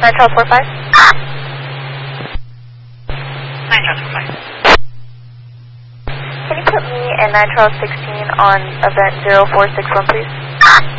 9 Charles 45. 9 Charles 45. Can you put me and 9 Charles 16 on event 0461, please?